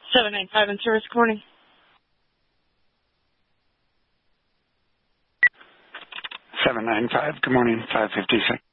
795 in service, good morning. 795, good morning, 556.